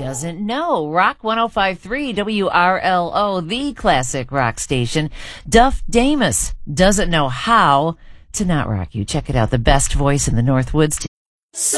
doesn't know. Rock 105.3 WRLO, the classic rock station. Duff Damus doesn't know how to not rock you. Check it out. The best voice in the Northwoods.